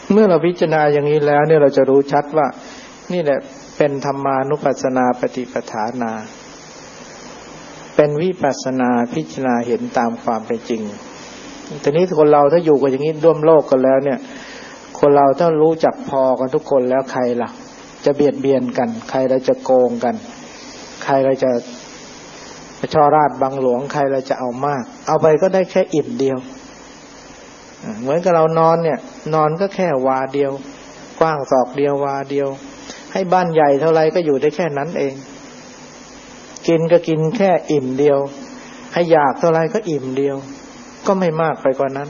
เมื่อเราพิจารณาอย่างนี้แล้วเนี่ยเราจะรู้ชัดว่านี่แหละเป็นธรรมานุปัสสนาปฏิปทานาเป็นวิปัสสนาพิจารณาเห็นตามความเป็นจริงทีนี้คนเราถ้าอยู่กันอย่างนี้ร่วมโลกกันแล้วเนี่ยคนเราถ้ารู้จักพอกันทุกคนแล้วใครล่ะจะเบียดเบียนกันใครเราจะโกงกันใครเราจะช่อราษฎร์บังหลวงใครเราจะเอามากเอาไปก็ได้แค่อิ่มเดียวเหมือนกับเรานอนเนี่ยนอนก็แค่วาเดียวกว้างศอกเดียววาเดียวให้บ้านใหญ่เท่าไรก็อยู่ได้แค่นั้นเองกินก็กินแค่อิ่มเดียวให้อยากเท่าไรก็อิ่มเดียวก็ไม่มากไปกว่านั้น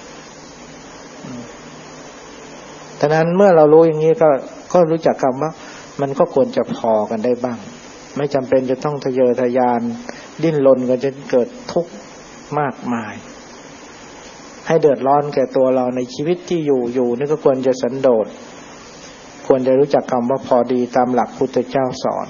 ฉะนั้นเมื่อเรารู้อย่างนี้ก็รู้จักคำว่ามันก็ควรจะพอกันได้บ้างไม่จำเป็นจะต้องทะเยอทะยานดิ้นรนกันจนเกิดทุกข์มากมายให้เดือดร้อนแก่ตัวเราในชีวิตที่อยู่นี่ก็ควรจะสันโดษควรจะรู้จักคำว่าพอดีตามหลักพุทธเจ้าสอน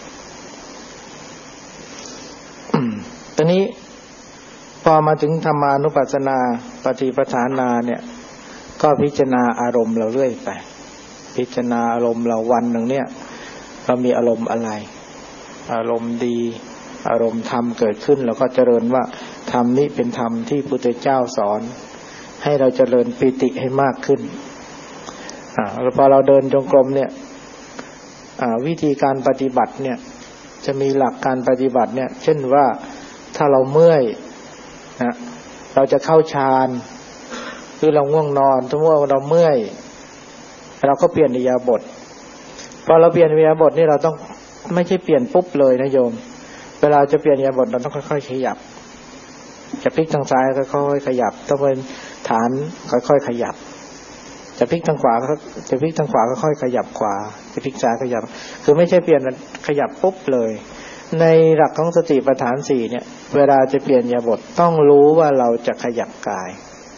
ตอนนี้พอมาถึงธรรมานุปัสสนาปฏิปทานาเนี่ยก็พิจารณาอารมณ์เราเรื่อยไปพิจารณาอารมณ์เราวันหนึ่งเนี่ยเรามีอารมณ์อะไรอารมณ์ดีอารมณ์ธรรมเกิดขึ้นแล้วก็เจริญว่าธรรมนี้เป็นธรรมที่พุทธเจ้าสอนให้เราเจริญปิติให้มากขึ้นแล้วพอเราเดินจงกรมเนี่ยวิธีการปฏิบัติเนี่ยจะมีหลักการปฏิบัติเนี่ยเช่นว่าถ้าเราเมื่อยนะเราจะเข้าฌานหรือเราง่วงนอนสมมติว่าเราเมื่อยเราก็เปลี่ยนอิริยาบถพอเราเปลี่ยนอิริยาบถนี่เราต้องไม่ใช่เปลี่ยนปุ๊บเลยนะโยมเวลาจะเปลี่ยนอิริยาบถเราต้องค่อยๆขยับจะพลิกทางซ้ายค่อยๆขยับต้องเป็นฐานค่อยๆขยับจะพลิกทางขวาก็จะพลิกทางขวาก็ค่อยขยับขวาจะพลิกซ้ายขยับคือไม่ใช่เปลี่ยนขยับปุ๊บเลยในหลักของสติปัฏฐาน4เนี่ยเวลาจะเปลี่ยนอิริยาบถต้องรู้ว่าเราจะขยับกาย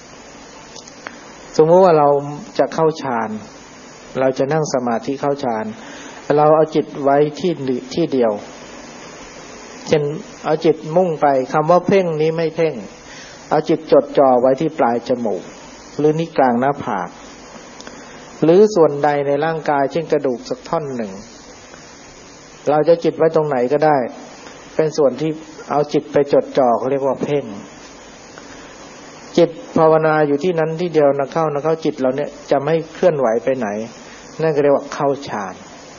สมมติว่าเราจะเข้าฌานเราจะนั่งสมาธิเข้าฌานเราเอาจิตไว้ที่เดียวเช่นเอาจิตมุ่งไปคำว่าเพ่งนี้ไม่เพ่งเอาจิตจดจ่อไว้ที่ปลายจมูกหรือนี่กลางหน้าผากหรือส่วนใดในร่างกายเช่นกระดูกสักท่อนหนึ่งเราจะจิตไว้ตรงไหนก็ได้เป็นส่วนที่เอาจิตไปจดจ่อเขาเรียกว่าเพ่งจิตภาวนาอยู่ที่นั้นที่เดียวนะเข้าจิตเราเนี่ยจะไม่เคลื่อนไหวไปไหนนั่นก็เรียกว่าเข้าฌาน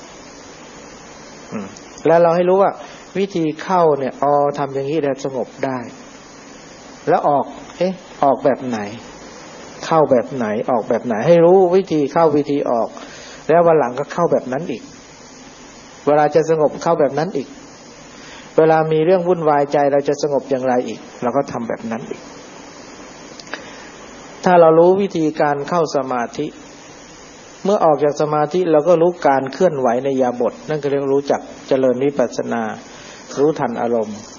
แล้วเราให้รู้ว่าวิธีเข้าเนี่ยทำอย่างนี้แล้วสงบได้แล้วออกออกแบบไหนเข้าแบบไหนออกแบบไหนให้รู้วิธีเข้าวิธีออกแล้ววันหลังก็เข้าแบบนั้นอีกเวลาจะสงบเข้าแบบนั้นอีกเวลามีเรื่องวุ่นวายใจเราจะสงบอย่างไรอีกเราก็ทำแบบนั้นอีกถ้าเรารู้วิธีการเข้าสมาธิเมื่อออกจากสมาธิเราก็รู้การเคลื่อนไหวในอิริยาบถนั่นก็เรียกรู้จักเจริญวิปัสสนารู้ทันอารมณ์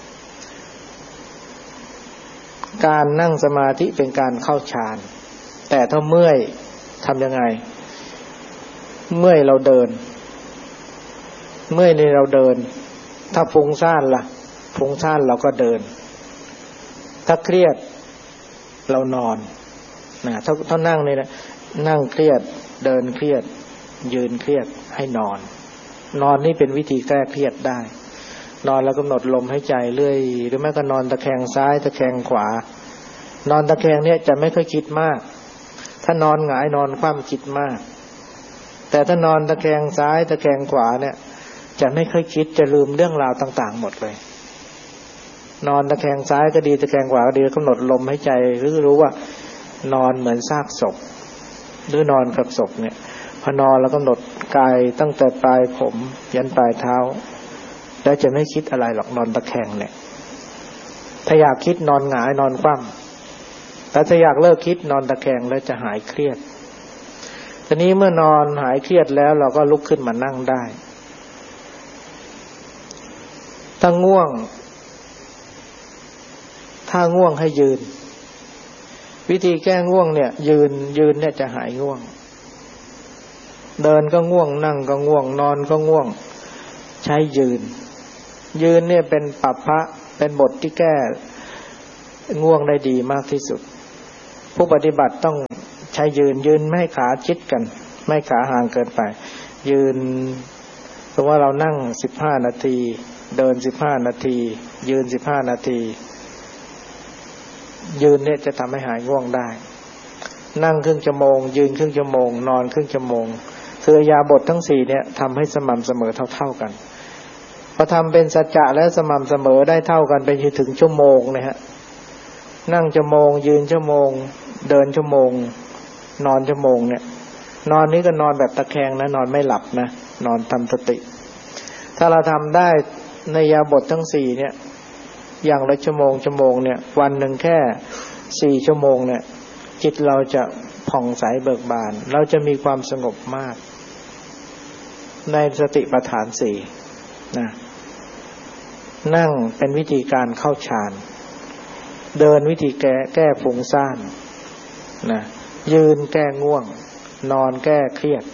การนั่งสมาธิเป็นการเข้าฌานแต่ถ้าเมื่อยทำยังไงเมื่อยเราเดินเมื่อยในเราเดินถ้าฟุ้งซ่านล่ะฟุ้งซ่านเราก็เดินถ้าเครียดเรานอนถ้านั่งนี่นะนั่งเครียดเดินเครียดยืนเครียดให้นอนนี่เป็นวิธีแก้เครียดได้นอนแล้วกำหนดลมหายใจเรื่อยหรือแม้ก็นอนตะแคงซ้ายตะแคงขวานอนตะแคงเนี่ยจะไม่ค่อยคิดมากถ้านอนหงายนอนคว่ำคิดมากแต่ถ้านอนตะแคงซ้ายตะแคงขวาเนี่ยจะไม่ค่อยคิดจะลืมเรื่องราวต่างๆหมดเลยนอนตะแคงซ้ายก็ดีตะแคงขวาก็ดีกำหนดลมหายใจหรือรู้ว่านอนเหมือนซากศพหรือนอนกับศพเนี่ยพอนอนแล้วกำหนดกายตั้งแต่ปลายผมยันปลายเท้าแล้วจะไม่คิดอะไรหรอกนอนตะแคงเนี่ยถ้าอยากคิดนอนหงายนอนคว่ำแต่ถ้าอยากเลิกคิดนอนตะแคงแล้วจะหายเครียดทีนี้เมื่อนอนหายเครียดแล้วเราก็ลุกขึ้นมานั่งได้ถ้าง่วงให้ยืนวิธีแก้ง่วงเนี่ยยืนเนี่ยจะหายง่วงเดินก็ง่วงนั่งก็ง่วงนอนก็ง่วงใช้ยืนเนี่ยเป็นปัปพะเป็นบทที่แก้ง่วงได้ดีมากที่สุดผู้ปฏิบัติต้องใช้ยืนไม่ให้ขาชิดกันไม่ให้ขาห่างเกินไปยืนเพราะว่าเรานั่ง15นาทีเดิน15นาทียืน15นาทียืนเนี่ยจะทำให้หายง่วงได้นั่งครึ่งชั่วโมงยืนครึ่งชั่วโมงนอนครึ่งชั่วโมงคืออิริยาบถทั้ง4เนี่ยทำให้สม่ำเสมอเท่ากันพอทำเป็นสัจจะและสม่ำเสมอได้เท่ากันไปถึงชั่วโมงนะฮะนั่งชั่วโมงยืนชั่วโมงเดินชั่วโมงนอนชั่วโมงเนี่ยนอนนี้ก็นอนแบบตะแคงนะนอนไม่หลับนะนอนทำสติถ้าเราทำได้ในอิริยาบถทั้ง4เนี่ยอย่างละชั่วโมงเนี่ยวันหนึ่งแค่4ชั่วโมงเนี่ยจิตเราจะผ่องใสเบิกบานเราจะมีความสงบมากในสติปัฏฐาน4นะนั่งเป็นวิธีการเข้าฌานเดินวิธีแก้ฟุ้งซ่านนะยืนแก้ง่วงนอนแก้เครียด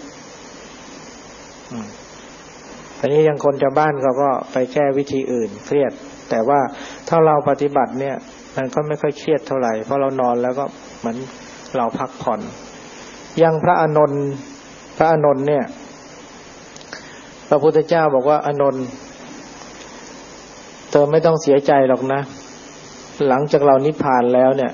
ทีนี้ยังคนชาวบ้านเขาก็ไปแก้วิธีอื่นเครียดแต่ว่าถ้าเราปฏิบัติเนี่ยมันก็ไม่ค่อยเครียดเท่าไหร่เพราะเรานอนแล้วก็เหมือนเราพักผ่อนอย่างพระอานนท์เนี่ยพระพุทธเจ้าบอกว่าอานนท์เธอไม่ต้องเสียใจหรอกนะหลังจากเรานิพพานแล้วเนี่ย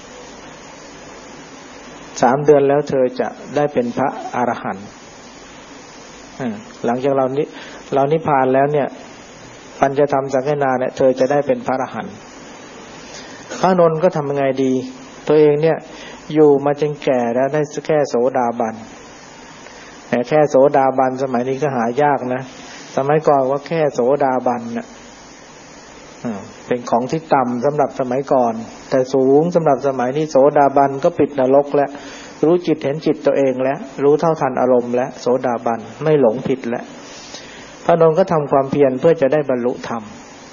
3 เดือนแล้วเธอจะได้เป็นพระอรหันต์หลังจากเรานิพพานแล้วเนี่ยปัญจธรรมสังฆนาเนี่ยเธอจะได้เป็นพระอรหันต์พระอานนท์ก็ทำยังไงดีตัวเองเนี่ยอยู่มาจนแก่แล้วได้แค่โสดาบันแต่แค่โสดาบันสมัยนี้ก็หายากนะสมัยก่อนว่าแค่โสดาบันเนี่ยเป็นของที่ต่ำสำหรับสมัยก่อนแต่สูงสำหรับสมัยนี้โสดาบันก็ปิดนรกแล้วรู้จิตเห็นจิตตัวเองแล้วรู้เท่าทันอารมณ์แล้วโสดาบันไม่หลงผิดแล้วพระนนท์ก็ทำความเพียรเพื่อจะได้บรรลุธรรม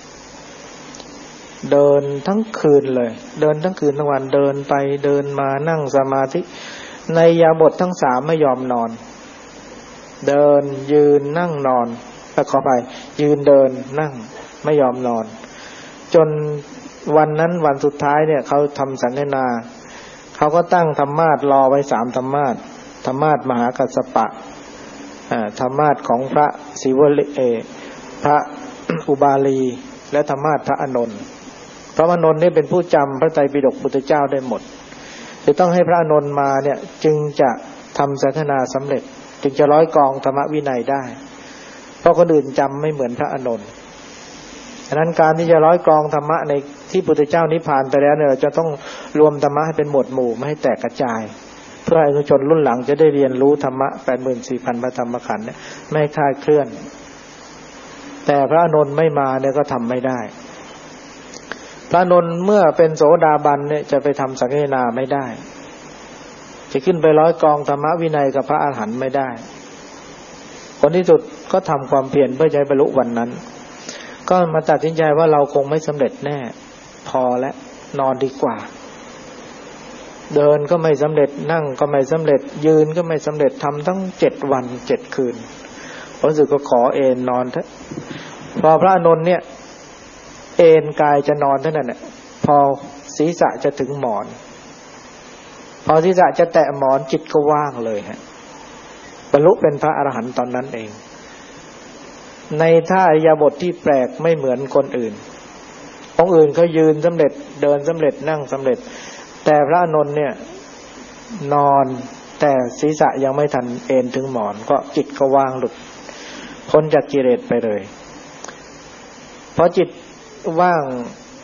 เดินทั้งคืนเลยเดินทั้งคืนทั้งวันเดินไปเดินมานั่งสมาธิในอิริยาบถทั้ง3ไม่ยอมนอนเดินยืนนั่งนอนขอไปยืนเดินนั่งไม่ยอมนอนจนวันนั้นวันสุดท้ายเนี่ยเขาทำสังฆนาเขาก็ตั้งธรรมาสน์รอไว้3ธรรมาสน์ธรรมาสน์มหากัสสปะธรรมาสน์ของพระศิวลิพระอุบาลีและธรรมาสน์พระอานนท์พระอานนท์นี่เป็นผู้จำพระไตรปิฎกพุทธเจ้าได้หมดจะต้องให้พระอานนท์มาเนี่ยจึงจะทำสังฆนาสำเร็จจึงจะร้อยกองธรรมวินัยได้เพราะคนอื่นจำไม่เหมือนพระอานนท์ฉะนั้นการที่จะร้อยกองธรรมะในที่พุทธเจ้านิพพานไปแล้วเนี่ยเราจะต้องรวมธรรมะให้เป็นหมวดหมู่ไม่ให้แตกกระจายเพื่อให้ผู้ชนรุ่นหลังจะได้เรียนรู้ธรรมะ 84,000 พระธรรมขันธ์เนี่ยไม่คลาดเคลื่อนแต่พระอานนท์ไม่มาเนี่ยก็ทำไม่ได้พระอานนท์เมื่อเป็นโสดาบันเนี่ยจะไปทำสังฆนาไม่ได้จะขึ้นไปร้อยกองธรรมวินัยกับพระอรหันต์ไม่ได้ผลที่สุดก็ทำความเพียรเพื่อจะบรรลุวันนั้นก็มาตัดสินใจว่าเราคงไม่สำเร็จแน่พอแล้วนอนดีกว่าเดินก็ไม่สำเร็จนั่งก็ไม่สำเร็จยืนก็ไม่สำเร็จทำทั้ง7 วัน7 คืนผลสุดก็ขอเอนนอนเถอะพอพระอานนท์เนี่ยเอนกายจะนอนเท่านั้นเนี่ยพอศีรษะจะถึงหมอนพอศีรษะจะแตะหมอนจิตก็ว่างเลยฮะบรรลุเป็นพระอรหันต์ตอนนั้นเองในท่าอิริยาบถที่แปลกไม่เหมือนคนอื่นองค์อื่นเขายืนสำเร็จเดินสำเร็จนั่งสำเร็จแต่พระอานนท์เนี่ยนอนแต่ศีรษะยังไม่ทันเอนถึงหมอนก็จิตก็ว่างหลุดพ้นจากกิเลสไปเลยพอจิตว่าง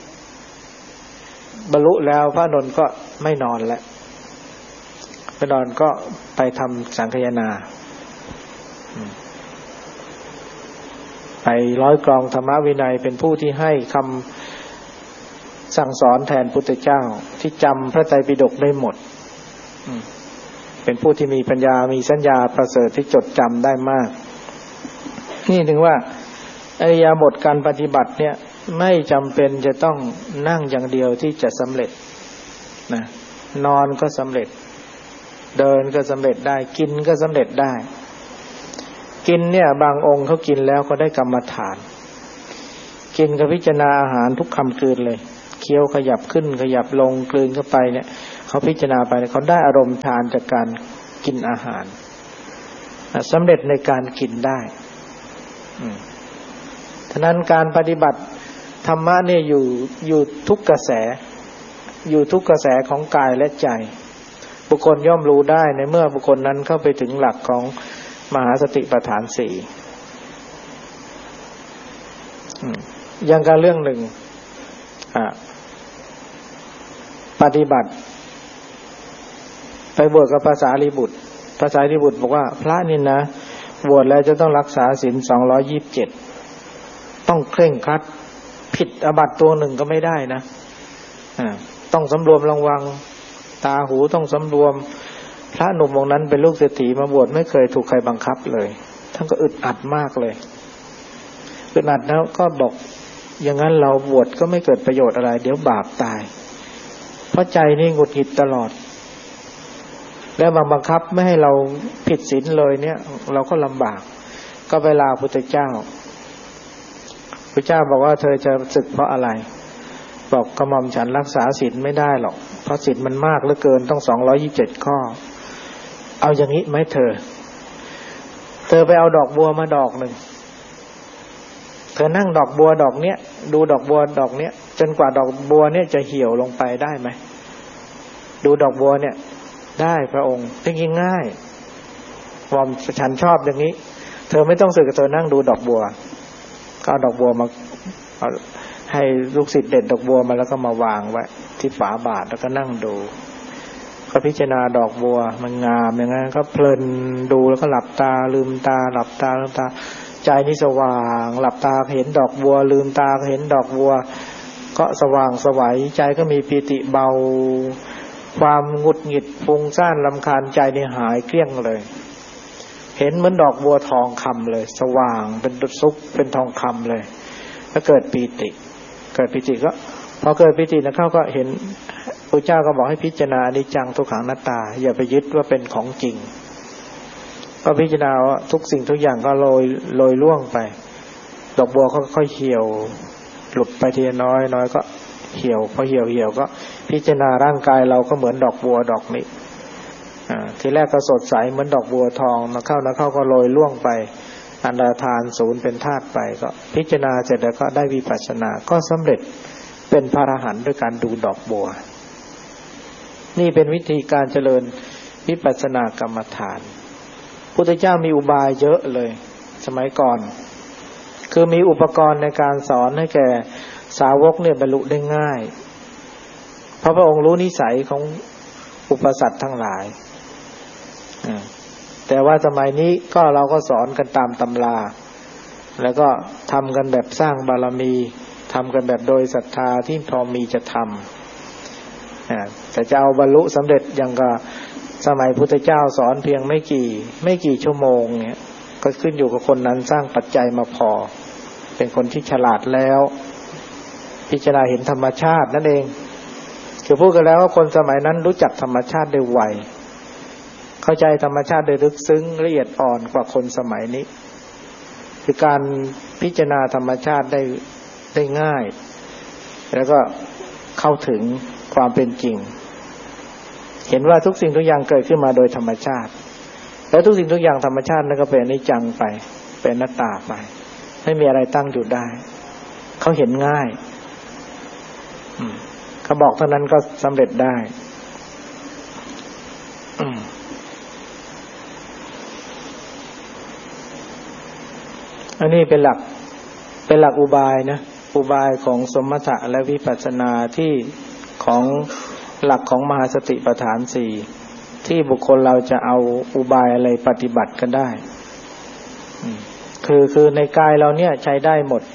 บรรลุแล้วพระอานนท์ก็ไม่นอนแล้วไปนอนก็ไปทำสังฆยนาไปร้อยกรองธรรมวินัยเป็นผู้ที่ให้คำสั่งสอนแทนพุทธเจ้าที่จำพระไตรปิฎกได้หมดเป็นผู้ที่มีปัญญามีสัญญาประเสริฐที่จดจำได้มากนี่ถึงว่าอิริยาบถการปฏิบัติเนี่ยไม่จำเป็นจะต้องนั่งอย่างเดียวที่จะสำเร็จนะนอนก็สำเร็จเดินก็สำเร็จได้กินก็สำเร็จได้กินเนี่ยบางองค์เขากินแล้วก็ได้กรรมฐานกินกับพิจารณาอาหารทุกคำกลืนเลยเคี้ยวขยับขึ้นขยับลงกลืนเข้าไปเนี่ยเขาพิจารณาไปเขาได้อารมณ์ฌานจากการกินอาหารสำเร็จในการกินได้ฉะนั้นการปฏิบัติธรรมะเนี่ยอยู่ทุกกระแสอยู่ทุกกระแสของกายและใจบุคคลย่อมรู้ได้ในเมื่อบุคคลนั้นเข้าไปถึงหลักของมหาสติปัฏฐานสี่อย่างการเรื่องหนึ่งปฏิบัติไปบวชกับภาษาลีบุตรบอกว่าพระนี่นะบวชแล้วจะต้องรักษาศีล227ต้องเคร่งครัดผิดอาบัติตัวหนึ่งก็ไม่ได้นะต้องสำรวมระวังตาหูต้องสำรวมพระหนุ่มองค์นั้นเป็นลูกเศรษฐีมาบวชไม่เคยถูกใครบังคับเลยท่านก็อึดอัดมากเลยอึดอัดแล้วก็บอกอย่างนั้นเราบวชก็ไม่เกิดประโยชน์อะไรเดี๋ยวบาปตายเพราะใจนี่หงุดหงิดตลอดแล้วบังคับไม่ให้เราผิดศีลเลยเนี่ยเราก็ลำบากก็ไปลาพระพุทธเจ้าพระเจ้าบอกว่าเธอจะศึกเพราะอะไรบอกกระหม่อมฉันรักษาศีลไม่ได้หรอกเพราะศีลมันมากเหลือเกินต้อง227ข้อเอาอย่างนี้ไหมเธอไปเอาดอกบัวมาดอกหนึ่งเธอนั่งดอกบัวดอกเนี้ยดูดอกบัวดอกเนี้ยจนกว่าดอกบัวเนี่ยจะเหี่ยวลงไปได้ไหมดูดอกบัวเนี่ยได้พระองค์จริงๆง่ายผมฉันชอบอย่างนี้เธอไม่ต้องสึกเธอนั่งดูดอกบัวก็เอาดอกบัวมาให้ลูกศิษย์เด็ดดอกบัวมาแล้วก็มาวางไว้ที่ฝาบาทแล้วก็นั่งดูก็พิจารณาดอกบัวมันงามอย่างนั้นก็เพลินดูแล้วก็หลับตาลืมตาหลับตาลืมตาใจนี่สว่างหลับตาเห็นดอกบัวลืมตาเห็นดอกบัวก็สว่างไสวใจก็มีปีติเบาความหงุดหงิดฟุ้งซ่านรำคาญใจนี่หายเกลี้ยงเลยเห็นเหมือนดอกบัวทองคำเลยสว่างเป็นซุปเป็นทองคำเลยแล้วเกิดปีติก็พอเกิดปีตินะเขาก็เห็นพระเจ้าก็บอกให้พิจารณาอนิจจังทุกขังอนัตตาอย่าไปยึดว่าเป็นของจริงก็พิจารณาว่าทุกสิ่งทุกอย่างก็โรยล่วงไปดอกบัวก็ค่อยเหี่ยวหลุดไปทีน้อยก็เหี่ยวพอเหี่ยวก็พิจารณาร่างกายเราก็เหมือนดอกบัวดอกนี้ทีแรกก็สดใสเหมือนดอกบัวทองนะเข้าก็โรยล่วงไปอันดาทานศูนย์เป็นธาตุไปก็พิจารณาเสร็จแล้วก็ได้วิปัสสนาก็สำเร็จเป็นพระอรหันต์ด้วยการดูดอกบัวนี่เป็นวิธีการเจริญวิปัสสนากรรมฐานพุทธเจ้ามีอุบายเยอะเลยสมัยก่อนคือมีอุปกรณ์ในการสอนให้แก่สาวกเนี่ยบรรลุได้ง่ายเพราะพระองค์รู้นิสัยของอุปสรรคทั้งหลายแต่ว่าสมัยนี้ก็เราก็สอนกันตามตำราแล้วก็ทำกันแบบสร้างบารมีทำกันแบบโดยศรัทธาที่พอมีจะทำแต่จะเอาบรรลุสำเร็จอย่างกับสมัยพุทธเจ้าสอนเพียงไม่กี่ชั่วโมงเนี่ยก็ขึ้นอยู่กับคนนั้นสร้างปัจจัยมาพอเป็นคนที่ฉลาดแล้วพิจารณาเห็นธรรมชาตินั่นเองคือพูดกันแล้วว่าคนสมัยนั้นรู้จักธรรมชาติได้ไวเข้าใจธรรมชาติได้ลึกซึ้งละเอียดอ่อนกว่าคนสมัยนี้คือการพิจารณาธรรมชาติได้ง่ายแล้วก็เข้าถึงความเป็นจริงเห็นว่าทุกสิ่งทุกอย่างเกิดขึ้นมาโดยธรรมชาติแล้วทุกสิ่งทุกอย่างธรรมชาตินั่นก็เป็นอนิจจังไปเป็นอนัตตาไปไม่มีอะไรตั้งอยู่ได้เขาเห็นง่ายเขาบอกเท่านั้นก็สำเร็จได้อันนี้เป็นหลักอุบายนะอุบายของสมถะและวิปัสสนาที่ของหลักของมหาสติปัฏฐานสี่ที่บุคคลเราจะเอาอุบายอะไรปฏิบัติกันได้คือในกายเราเนี่ยใช้ได้หมด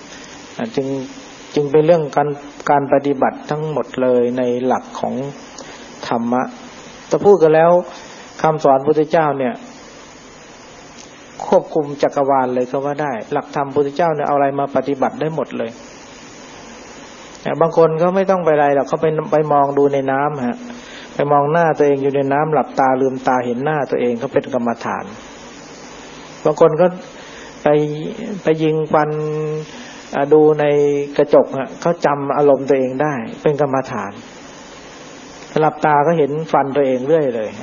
จึงเป็นเรื่องการปฏิบัติทั้งหมดเลยในหลักของธรรมะถ้าพูดกันแล้วคำสอนพุทธเจ้าเนี่ยควบคุมจักรวาลเลยก็ว่าได้หลักธรรมพุทธเจ้าเนี่ยเอาอะไรมาปฏิบัติได้หมดเลยบางคนก็ไม่ต้องไปอะไรหรอกเขาไปมองดูในน้ำฮะไปมองหน้าตัวเองอยู่ในน้ำหลับตาลืมตาเห็นหน้าตัวเองเขาเป็นกรรมฐานบางคนก็ไปยิงควันดูในกระจกฮะเขาจำอารมณ์ตัวเองได้เป็นกรรมฐานหลับตาก็เห็นฟันตัวเองเรื่อยเลย